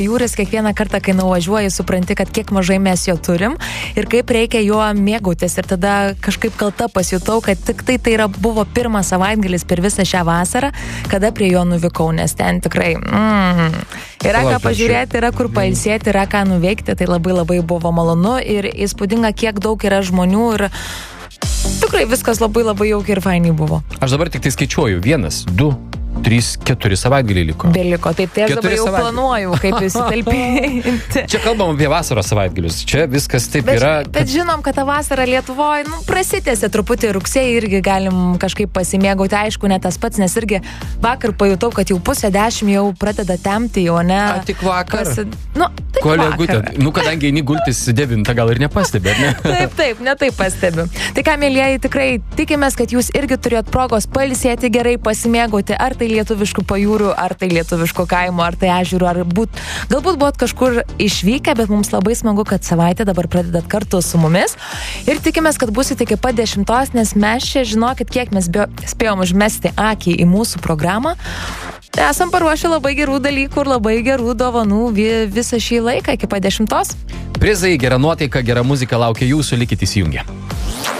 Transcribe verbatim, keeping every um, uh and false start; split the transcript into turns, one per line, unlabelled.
Jūris kiekvieną kartą, kai nuvažiuoji, supranti, kad kiek mažai mes jo turim ir kaip reikia juo mėgautis. Ir tada kažkaip kalta pasijutau, kad tik tai tai yra, buvo pirmas savaitgalis per visą šią vasarą, kada prie jo nuvykau, nes ten tikrai mm, yra ką pažiūrėti, yra kur pailsėti, yra ką nuveikti, tai labai labai buvo malonu ir įspūdinga, kiek daug yra žmonių ir tikrai viskas labai labai jaukiai ir fainiai buvo.
Aš dabar tik tai skaičiuoju, vienas, du, trys, keturi savaitgaliai liko.
Beliko, taip tai aš dabar jau planuoju, kaip įsitalpinti.
Čia kalbam apie vasaros savaitgalius, čia viskas taip
bet,
yra.
Bet žinom, kad ta vasara Lietuvoje, nu, prasitėsi truputį rugsėjai irgi galim kažkaip pasimėgauti, aišku, ne tas pats, nes irgi vakar pajutau, kad jau pusę dešimt jau pradeda tempti, jau ne.
A, tik vakar.
Pasi... Nu, tik
Kolegutė,
vakar.
Nu, kadangi eini gultis devintą, gal ir nepastebi, ne?
Taip, taip, ne taip pastebiu. Tai ką, mėlyjeji, tikrai tikimės, kad jūs irgi turėjot progos pailsėti gerai, pasimėgauti, ar tai lietuviškų pajūrių, ar tai lietuviškų kaimo, ar tai ežerų, ar būt, galbūt buvot kažkur išvykę, bet mums labai smagu, kad savaitę dabar pradedat kartu su mumis ir tikimės, kad būsite iki pat dešimtos, nes mes čia, žinokit, kiek mes bio, spėjom užmesti akį į mūsų programą. Esam paruošę labai gerų dalykų ir labai gerų dovanų visą šį laiką iki pat dešimtos.
Prizai, gera nuotaika, gera muzika laukia jūsų, likit įsijungę.